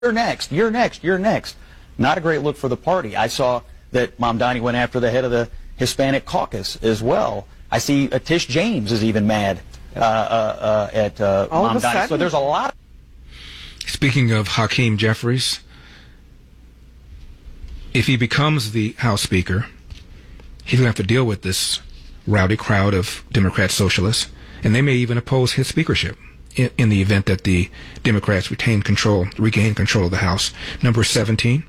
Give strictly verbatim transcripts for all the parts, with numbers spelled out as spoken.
you're next, you're next, you're next. Not a great look for the party. I saw that Mamdani went after the head of the Hispanic caucus as well. I see uh, Tish James is even mad uh, uh, uh, at uh, Mamdani. So there's a lot of... Speaking of Hakeem Jeffries, if he becomes the House Speaker, he's going to have to deal with this rowdy crowd of Democrat socialists, and they may even oppose his speakership in, in the event that the Democrats retain control, regain control of the House. Number seventeen.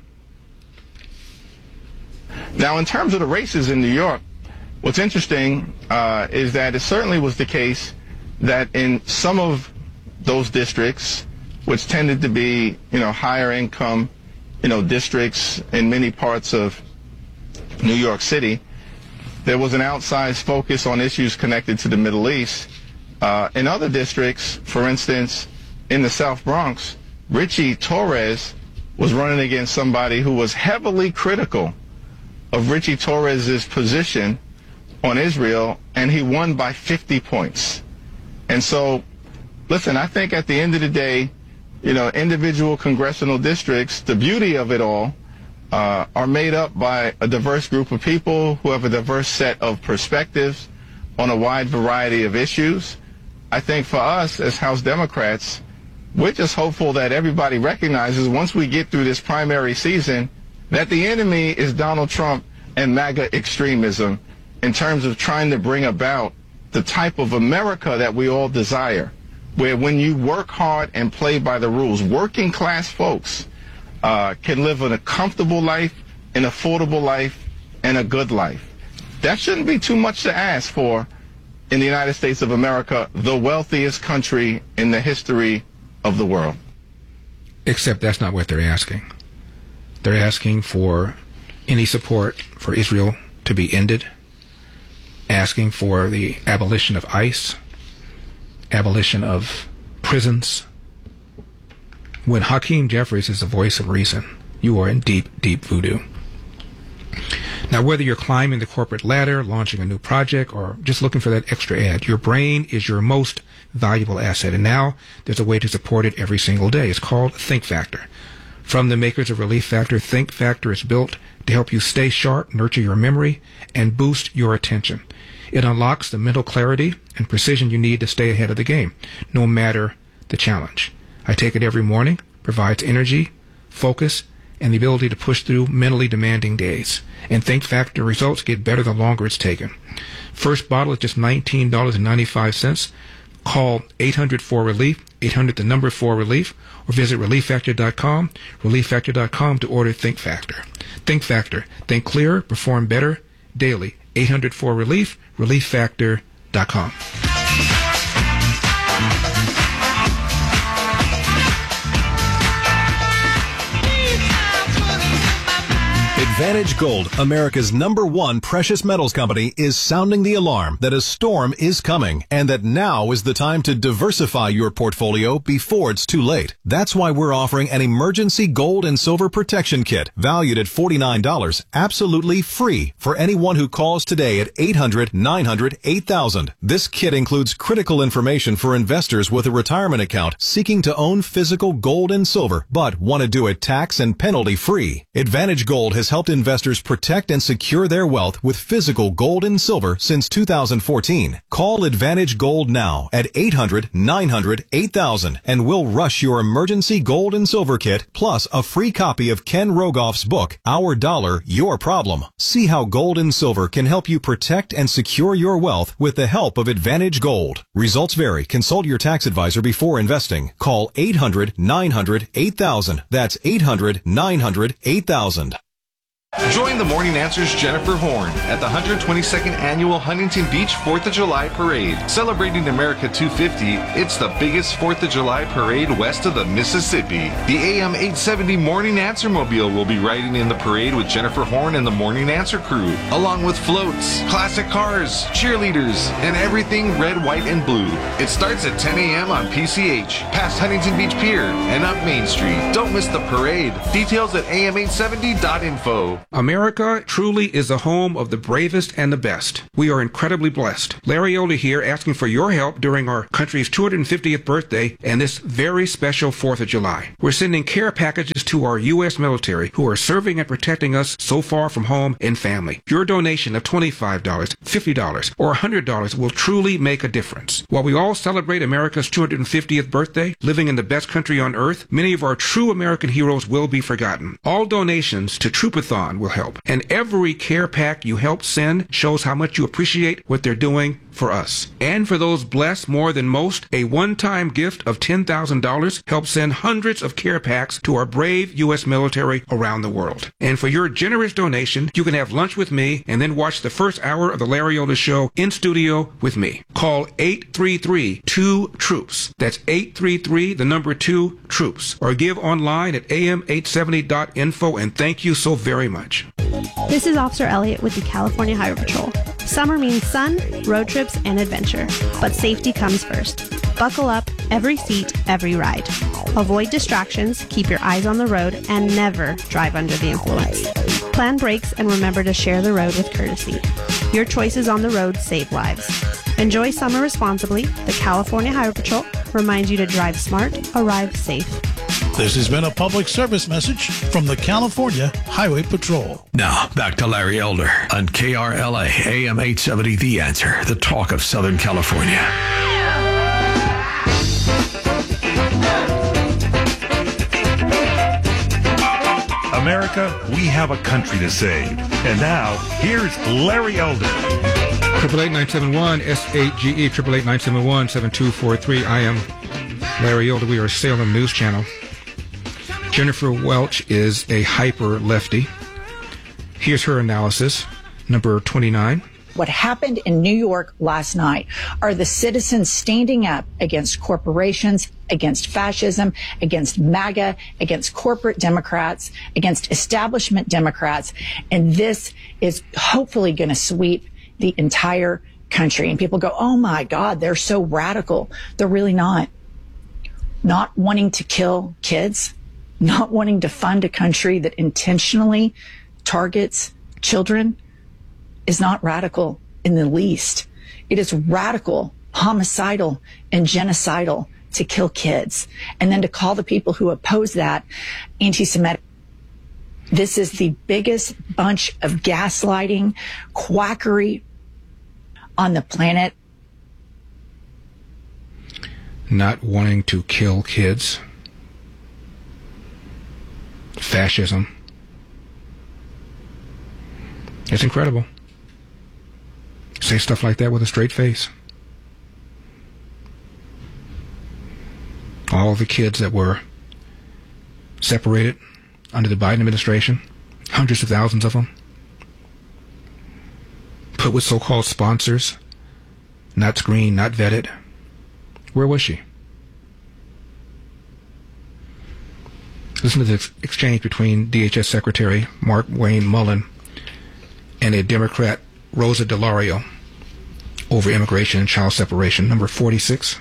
Now, in terms of the races in New York, what's interesting uh, is that it certainly was the case that in some of those districts, which tended to be, you know, higher income, you know, districts in many parts of New York City, there was an outsized focus on issues connected to the Middle East. Uh, in other districts, for instance, in the South Bronx, Richie Torres was running against somebody who was heavily critical of Richie Torres's position on Israel, and he won by fifty points. And so, listen, I think at the end of the day, you know, individual congressional districts, the beauty of it all, uh, are made up by a diverse group of people who have a diverse set of perspectives on a wide variety of issues. I think for us as House Democrats, we're just hopeful that everybody recognizes once we get through this primary season that the enemy is Donald Trump and MAGA extremism in terms of trying to bring about the type of America that we all desire, where when you work hard and play by the rules, working class folks uh, can live in a comfortable life, an affordable life, and a good life. That shouldn't be too much to ask for in the United States of America, the wealthiest country in the history of the world. Except that's not what they're asking. They're asking for any support for Israel to be ended, asking for the abolition of ICE, abolition of prisons. When Hakeem Jeffries is the voice of reason, you are in deep, deep voodoo. Now, whether you're climbing the corporate ladder, launching a new project, or just looking for that extra ad, your brain is your most valuable asset. And now there's a way to support it every single day. It's called Think Factor. From the makers of Relief Factor, Think Factor is built to help you stay sharp, nurture your memory, and boost your attention. It unlocks the mental clarity and precision you need to stay ahead of the game, no matter the challenge. I take it every morning, provides energy, focus, and the ability to push through mentally demanding days. And Think Factor results get better the longer it's taken. First bottle is just nineteen dollars and ninety-five cents. Call eight hundred four relief, eight hundred the number four relief, or visit relief factor dot com, relief factor dot com to order Think Factor. Think Factor. Think clearer, perform better daily. eight hundred four relief, relief factor dot com. Advantage Gold, America's number one precious metals company, is sounding the alarm that a storm is coming and that now is the time to diversify your portfolio before it's too late. That's why we're offering an emergency gold and silver protection kit valued at forty-nine dollars, absolutely free for anyone who calls today at eight hundred nine hundred eight thousand. This kit includes critical information for investors with a retirement account seeking to own physical gold and silver but want to do it tax and penalty free. Advantage Gold has helped investors protect and secure their wealth with physical gold and silver since two thousand fourteen. Call Advantage Gold now at eight hundred nine hundred eight thousand and we'll rush your emergency gold and silver kit plus a free copy of Ken Rogoff's book, Our Dollar, Your Problem. See how gold and silver can help you protect and secure your wealth with the help of Advantage Gold. Results vary. Consult your tax advisor before investing. Call eight hundred nine hundred eight thousand. That's eight hundred nine hundred eight thousand. Join the Morning Answer's Jennifer Horn at the one hundred twenty-second Annual Huntington Beach fourth of July Parade. Celebrating America two fifty, it's the biggest fourth of July parade west of the Mississippi. The A M eight seventy Morning Answer Mobile will be riding in the parade with Jennifer Horn and the Morning Answer crew, along with floats, classic cars, cheerleaders, and everything red, white, and blue. It starts at ten a.m. on P C H, past Huntington Beach Pier, and up Main Street. Don't miss the parade. Details at A M eight seventy dot info. America truly is the home of the bravest and the best. We are incredibly blessed. Larry Elder here asking for your help during our country's two hundred fiftieth birthday and this very special fourth of July. We're sending care packages to our U S military who are serving and protecting us so far from home and family. Your donation of twenty-five dollars, fifty dollars, or one hundred dollars will truly make a difference. While we all celebrate America's two hundred fiftieth birthday, living in the best country on earth, many of our true American heroes will be forgotten. All donations to Troopathon will help, and every care pack you help send shows how much you appreciate what they're doing for us. And for those blessed more than most, a one-time gift of ten thousand dollars helps send hundreds of care packs to our brave U S military around the world. And for your generous donation, you can have lunch with me and then watch the first hour of the Larry Elder Show in studio with me. Call eight three three, two, troops. That's eight three three, the number two, troops. Or give online at A M eight seventy dot info, and thank you so very much. This is Officer Elliott with the California Highway Patrol. Summer means sun, road trips, and adventure. But safety comes first. Buckle up, every seat, every ride. Avoid distractions, keep your eyes on the road, and never drive under the influence. Plan brakes and remember to share the road with courtesy. Your choices on the road save lives. Enjoy summer responsibly. The California Highway Patrol reminds you to drive smart, arrive safe. This has been a public service message from the California Highway Patrol. Now, back to Larry Elder on K R L A, A M eight seventy, The Answer, the talk of Southern California. America, we have a country to save. And now, here's Larry Elder. Triple eight nine seven one S eight G E, triple eight nine seven one seven two four three. I am Larry Elder. We are a Salem News Channel. Jennifer Welch is a hyper lefty. Here's her analysis, number twenty-nine. What happened in New York last night are the citizens standing up against corporations, against fascism, against MAGA, against corporate Democrats, against establishment Democrats. And this is hopefully going to sweep the entire country. And people go, oh my God, they're so radical. They're really not. Not wanting to kill kids, not wanting to fund a country that intentionally targets children is not radical in the least. It is radical, homicidal, and genocidal to kill kids. And then to call the people who oppose that anti-Semitic. This is the biggest bunch of gaslighting, quackery on the planet. Not wanting to kill kids. Fascism. It's incredible. Say stuff like that with a straight face. All the kids that were separated under the Biden administration, hundreds of thousands of them, put with so-called sponsors, not screened, not vetted. Where was she? Listen to this exchange between D H S Secretary Mark Wayne Mullen and a Democrat, Rosa DeLauro, over immigration and child separation. Number forty-six.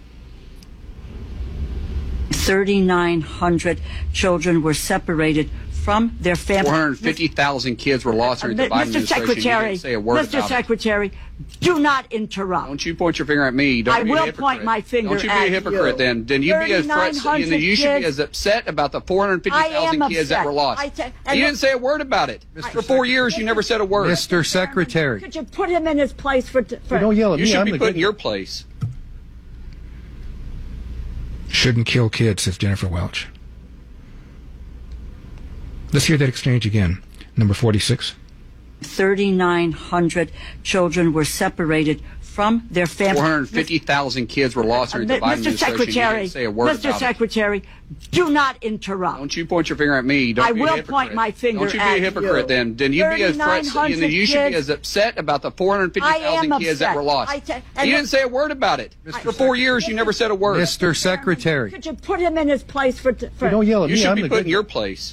thirty-nine hundred children were separated from their families. four hundred fifty thousand kids were lost during the Biden administration. Mister Secretary, you didn't say a word Mister about Secretary, do not interrupt. Don't you point your finger at me. Don't I be will a hypocrite. point my finger Don't you be at a hypocrite you. then. Then you be as threat, you, you should be as upset about the four hundred fifty thousand kids upset. that were lost. I t- you didn't say a word about it. I, for four years, you never said a word. Mister Secretary. Could you put him in his place for... for don't yell at you me. should I'm be the put in good- your place. Shouldn't kill kids, says Jennifer Welch. Let's hear that exchange again. Number forty-six. thirty-nine hundred children were separated from their families. four hundred fifty thousand kids were lost during the Biden Mister administration. You Secretary, didn't say a word Mister about Secretary, do not interrupt. Don't you point your finger at me. Don't I be a will hypocrite. point my finger Don't you be at a hypocrite you. then. Then you be as threat, you, know, you should be kids. as upset about the four hundred fifty I thousand am kids that upset. were lost. I t- you and didn't say a word about it. For four years, you never said a word. Mister Secretary. Could you put him in his place for... for don't yell at you me. should I'm be the put good- in your place.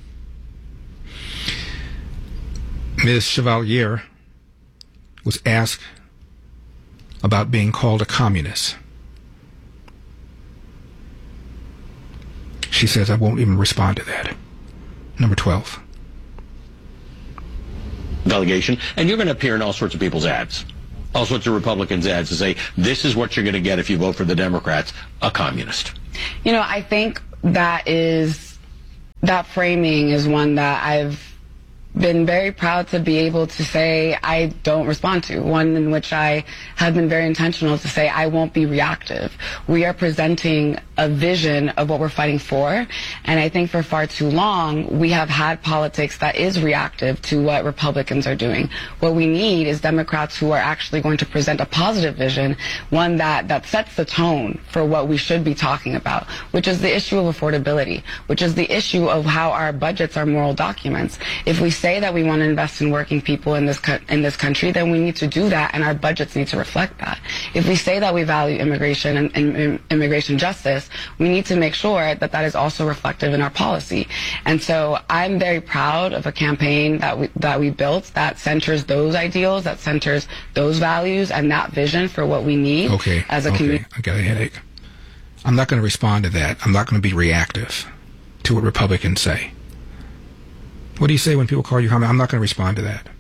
Miz Chevalier was asked about being called a communist. She says, I won't even respond to that. Number twelve. delegation, and you're going to appear in all sorts of people's ads, all sorts of Republicans' ads to say, this is what you're going to get if you vote for the Democrats, a communist. You know, I think that is, that framing is one that I've been very proud to be able to say I don't respond to, one in which I have been very intentional to say I won't be reactive. We are presenting a vision of what we're fighting for, and I think for far too long we have had politics that is reactive to what Republicans are doing. What we need is Democrats who are actually going to present a positive vision, one that, that sets the tone for what we should be talking about, which is the issue of affordability, which is the issue of how our budgets are moral documents. If we say that we want to invest in working people in this co- in this country, then we need to do that, and our budgets need to reflect that. If we say that we value immigration and, and, and immigration justice, we need to make sure that that is also reflective in our policy. And so I'm very proud of a campaign that we, that we built that centers those ideals, that centers those values and that vision for what we need okay, as a okay. community. I got a headache. I'm not going to respond to that. I'm not going to be reactive to what Republicans say. What do you say when people call you communist? I'm not going to respond to that.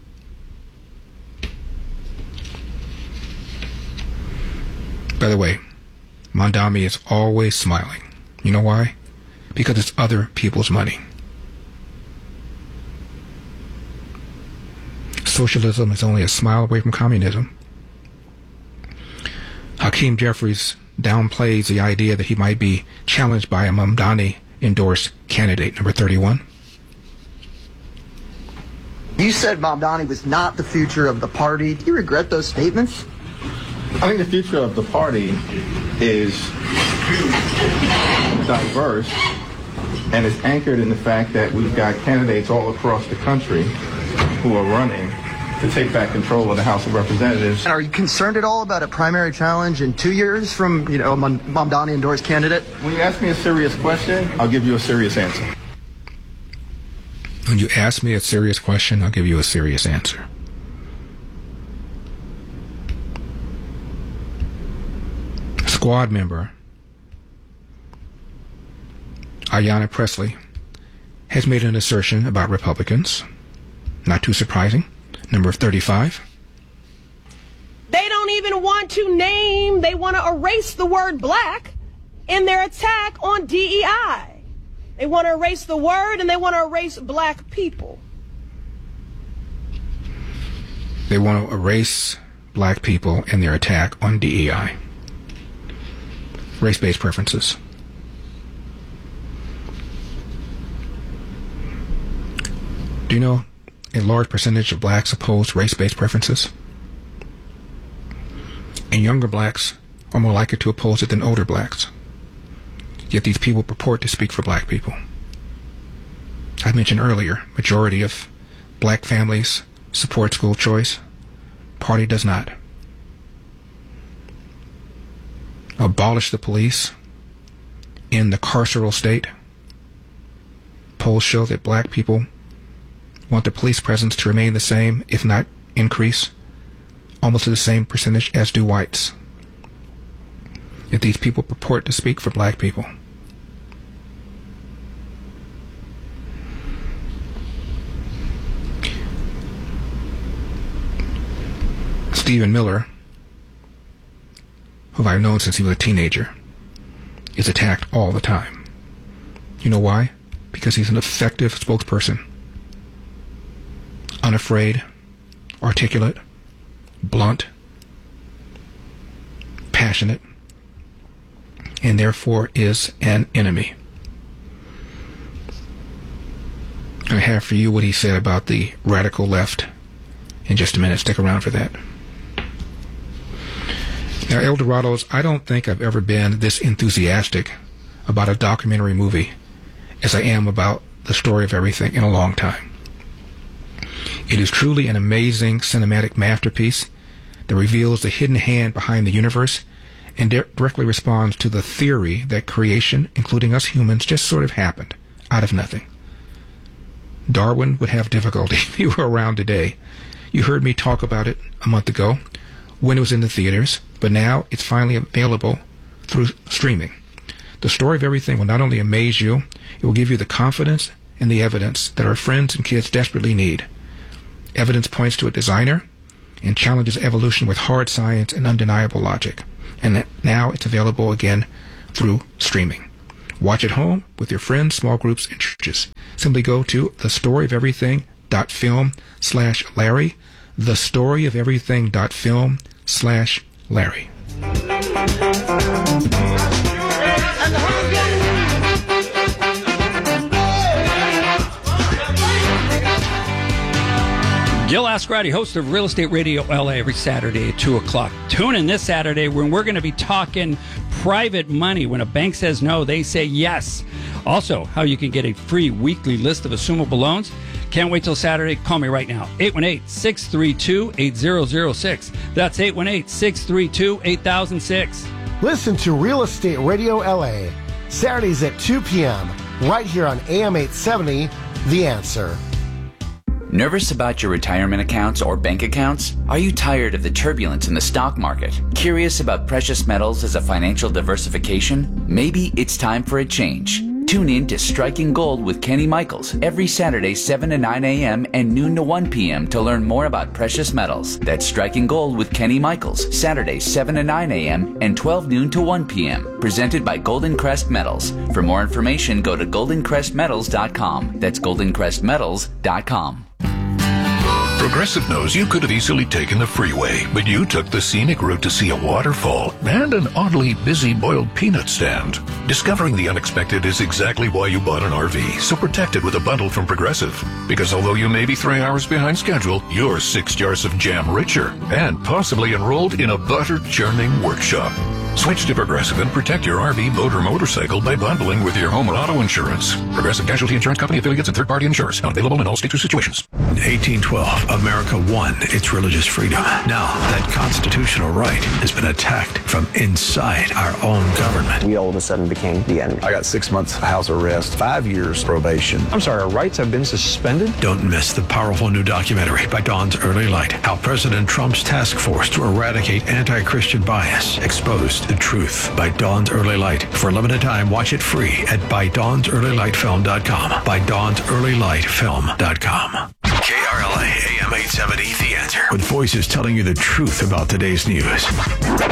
By the way, Mondami is always smiling. You know why? Because it's other people's money. Socialism is only a smile away from communism. Hakeem Jeffries downplays the idea that he might be challenged by a Mamdani-endorsed candidate, number thirty-one. You said Mamdani was not the future of the party. Do you regret those statements? I think the future of the party is diverse and is anchored in the fact that we've got candidates all across the country who are running to take back control of the House of Representatives. And are you concerned at all about a primary challenge in two years from, you know, a Mamdani endorsed candidate? When you ask me a serious question, I'll give you a serious answer. When you ask me a serious question, I'll give you a serious answer. Squad member Ayanna Pressley has made an assertion about Republicans. Not too surprising. Number thirty-five. They don't even want to name, they want to erase the word black in their attack on D E I. They want to erase the word and they want to erase black people. They want to erase black people in their attack on D E I. Race-based preferences. Do you know a large percentage of blacks oppose race-based preferences? And younger blacks are more likely to oppose it than older blacks. Yet these people purport to speak for black people. I mentioned earlier, majority of black families support school choice. Party does not. Abolish the police in the carceral state. Polls show that black people want the police presence to remain the same, if not increase, almost to the same percentage as do whites. Yet these people purport to speak for black people. Stephen Miller, who I've known since he was a teenager, is attacked all the time. You know why? Because he's an effective spokesperson. Unafraid, articulate, blunt, passionate, and therefore is an enemy. I have for you what he said about the radical left in just a minute. Stick around for that. Now, El Dorados, I don't think I've ever been this enthusiastic about a documentary movie as I am about the story of everything in a long time. It is truly an amazing cinematic masterpiece that reveals the hidden hand behind the universe and di- directly responds to the theory that creation, including us humans, just sort of happened out of nothing. Darwin would have difficulty if he were around today. You heard me talk about it a month ago when it was in the theaters, but now it's finally available through streaming. The story of everything will not only amaze you, it will give you the confidence and the evidence that our friends and kids desperately need. Evidence points to a designer and challenges evolution with hard science and undeniable logic. And now it's available again through streaming. Watch at home with your friends, small groups, and churches. Simply go to thestoryofeverything.film slash Larry, thestoryofeverything.film slash Larry. Gil Ascarati, host of Real Estate Radio L A, every Saturday at two o'clock. Tune in this Saturday when we're going to be talking private money. When a bank says no, they say yes. Also, how you can get a free weekly list of assumable loans. Can't wait till Saturday. Call me right now. eight one eight, six three two, eight zero zero six. That's eight one eight, six three two, eight thousand six. Listen to Real Estate Radio L A, Saturdays at two p.m., right here on A M eight seventy, The Answer. Nervous about your retirement accounts or bank accounts? Are you tired of the turbulence in the stock market? Curious about precious metals as a financial diversification? Maybe it's time for a change. Tune in to Striking Gold with Kenny Michaels every Saturday, seven to nine a.m. and noon to one p.m. to learn more about precious metals. That's Striking Gold with Kenny Michaels, Saturdays, seven to nine a.m. and twelve noon to one p.m. Presented by Golden Crest Metals. For more information, go to golden crest metals dot com. That's golden crest metals dot com. Progressive knows you could have easily taken the freeway, but you took the scenic route to see a waterfall and an oddly busy boiled peanut stand. Discovering the unexpected is exactly why you bought an R V, so protect it with a bundle from Progressive. Because although you may be three hours behind schedule, you're six jars of jam richer and possibly enrolled in a butter-churning workshop. Switch to Progressive and protect your R V, boat, or motorcycle by bundling with your home or auto insurance. Progressive Casualty Insurance Company affiliates and third-party insurers. Not available in all states or situations. In eighteen twelve, America won its religious freedom. Now, that constitutional right has been attacked from inside our own government. We all of a sudden became the enemy. I got six months house arrest, five years probation. I'm sorry, our rights have been suspended? Don't miss the powerful new documentary by Dawn's Early Light, how President Trump's task force to eradicate anti-Christian bias exposed the truth, by Dawn's Early Light. For a limited time, watch it free at by dawns early light film dot com. by dawns early light film dot com. K R L A A M eight seventy, The Answer. With voices telling you the truth about today's news.